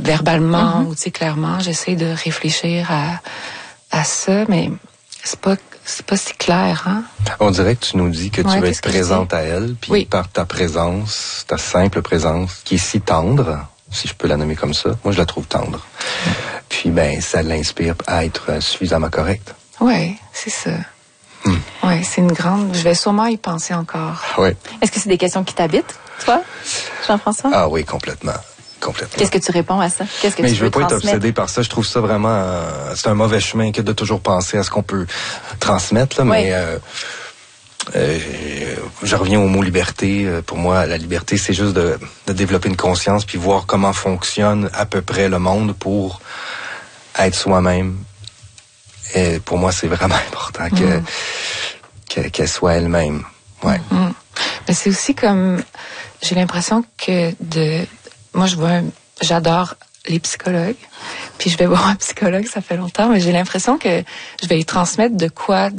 verbalement ou clairement. J'essaie de réfléchir à ça, mais c'est pas si clair, hein? On dirait que tu nous dis que tu veux être présente à elle, puis par ta présence, ta simple présence, qui est si tendre, si je peux la nommer comme ça, moi je la trouve tendre. Puis ça l'inspire à être suffisamment correcte. Oui, c'est ça. Oui, c'est une grande... Je vais sûrement y penser encore. Oui. Est-ce que c'est des questions qui t'habitent, toi, Jean-François? Ah oui, complètement. Qu'est-ce que tu réponds à ça? Qu'est-ce que mais tu je veux pas être obsédé par ça. Je trouve ça vraiment... c'est un mauvais chemin que de toujours penser à ce qu'on peut transmettre. Là, mais je reviens au mot liberté. Pour moi, la liberté, c'est juste de développer une conscience puis voir comment fonctionne à peu près le monde pour être soi-même. Et pour moi, c'est vraiment important qu'elle soit elle-même. Ouais. Mais c'est aussi comme... J'ai l'impression que moi, j'adore les psychologues. Puis je vais voir un psychologue, ça fait longtemps, mais j'ai l'impression que je vais y transmettre de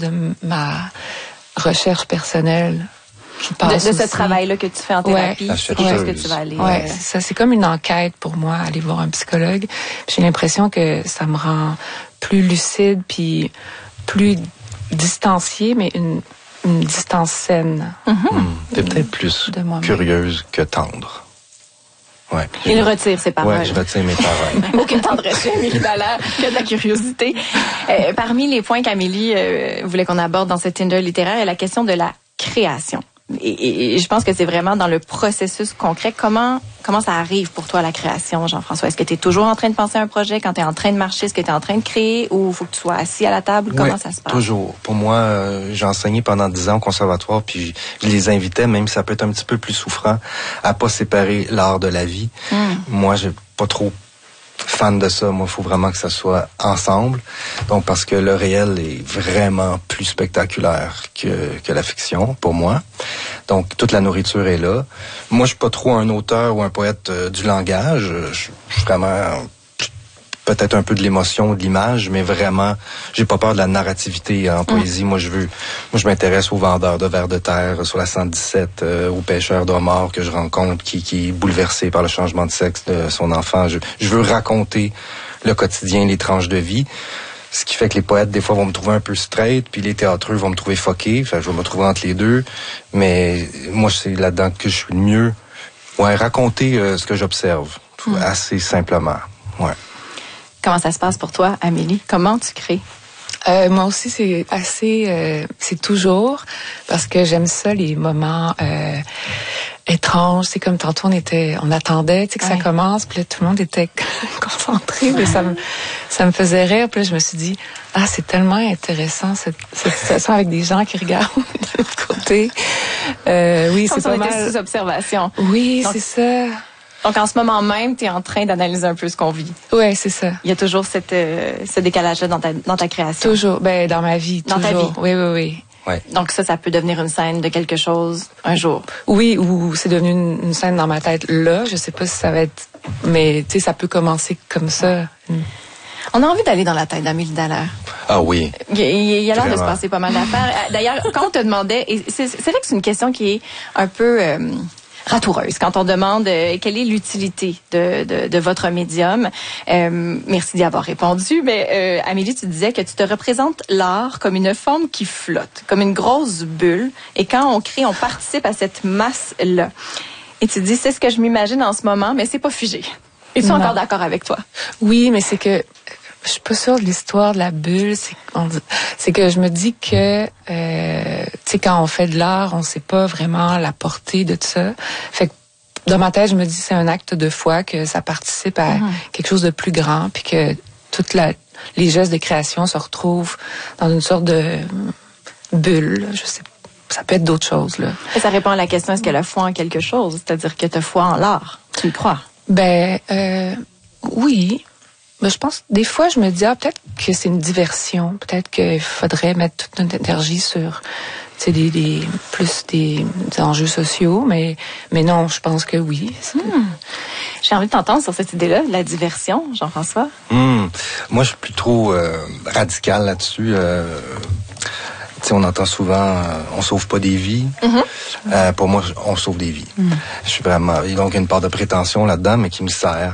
ma recherche personnelle. De ce travail-là que tu fais en thérapie, c'est quelque chose que tu vas aller... Oui, ça, c'est comme une enquête pour moi, aller voir un psychologue. Puis j'ai l'impression que ça me rend plus lucide, puis plus distanciée, mais une distance saine. T'es peut-être plus curieuse que tendre. Ouais. Il retire ses paroles. Oui, je retire mes paroles. Aucune tendresse chez Amélie Dallaire, que de la curiosité. Parmi les points qu'Amélie voulait qu'on aborde dans ce Tinder littéraire, il y a la question de la création. Et je pense que c'est vraiment dans le processus concret. Comment ça arrive pour toi, la création, Jean-François? Est-ce que tu es toujours en train de penser à un projet quand tu es en train de marcher? Est-ce que tu es en train de créer ou il faut que tu sois assis à la table? Comment ça se passe? Toujours. Pour moi, j'ai enseigné pendant 10 ans au conservatoire, puis je les invitais, même si ça peut être un petit peu plus souffrant, à pas séparer l'art de la vie. Moi, j'ai pas trop fan de ça. Moi, il faut vraiment que ça soit ensemble. Donc, parce que le réel est vraiment plus spectaculaire que la fiction, pour moi. Donc, toute la nourriture est là. Moi, je suis pas trop un auteur ou un poète du langage. Je suis vraiment peut-être un peu de l'émotion ou de l'image, mais vraiment, j'ai pas peur de la narrativité en poésie. Moi, je m'intéresse aux vendeurs de vers de terre sur la 117, aux pêcheurs d'homards que je rencontre qui est bouleversé par le changement de sexe de son enfant. Je veux raconter le quotidien, les tranches de vie. Ce qui fait que les poètes, des fois, vont me trouver un peu straight, puis les théâtreux vont me trouver fucké. Enfin, je vais me trouver entre les deux. Mais moi, c'est là-dedans que je suis le mieux. Ouais, raconter ce que j'observe. Assez simplement. Ouais. Comment ça se passe pour toi, Amélie? Comment tu crées? Moi aussi, c'est assez... c'est toujours, parce que j'aime ça, les moments étranges. C'est comme tantôt, on attendait que ça commence, puis là, tout le monde était concentré, mais ça me faisait rire. Puis là, je me suis dit, c'est tellement intéressant, cette situation avec des gens qui regardent de l'autre côté. Oui, comme c'est pas mal. Sous observation. Oui, donc, c'est ça. Donc, en ce moment même, tu es en train d'analyser un peu ce qu'on vit. Oui, c'est ça. Il y a toujours ce décalage-là dans ta création. Toujours. Dans ma vie, dans toujours. Ta vie. Oui. Ouais. Donc ça peut devenir une scène de quelque chose un jour. Oui, ou c'est devenu une scène dans ma tête là. Je sais pas si ça va être... Mais, tu sais, ça peut commencer comme ça. On a envie d'aller dans la tête d'Amélie Dallaire. Ah oui. Il y a l'air de se passer pas mal d'affaires. D'ailleurs, quand on te demandait... Et c'est vrai que c'est une question qui est un peu... ratoureuse quand on demande quelle est l'utilité de votre médium. Merci d'y avoir répondu, mais Amélie, tu disais que tu te représentes l'art comme une forme qui flotte, comme une grosse bulle, et quand on crée, on participe à cette masse-là. Et tu dis, c'est ce que je m'imagine en ce moment, mais c'est pas figé. Es-tu encore d'accord avec toi? Oui, mais c'est que je suis pas sûre de l'histoire de la bulle. C'est que je me dis que, tu sais, quand on fait de l'art, on sait pas vraiment la portée de tout ça. Fait que dans ma tête, je me dis c'est un acte de foi, que ça participe à quelque chose de plus grand, puis que les gestes de création se retrouvent dans une sorte de bulle. Je sais pas. Ça peut être d'autres choses, là. Et ça répond à la question, est-ce que la foi en quelque chose? C'est-à-dire que tu as foi en l'art. Tu y crois? Oui. Mais je pense, des fois, je me dis, peut-être que c'est une diversion. Peut-être qu'il faudrait mettre toute notre énergie sur, tu sais, des enjeux sociaux. Mais non, je pense que oui. J'ai envie de t'entendre sur cette idée-là, la diversion, Jean-François. Moi, je suis plus trop radical là-dessus. Tu sais, on entend souvent, on sauve pas des vies. Pour moi, on sauve des vies. Je suis vraiment, donc il y a une part de prétention là-dedans, mais qui me sert.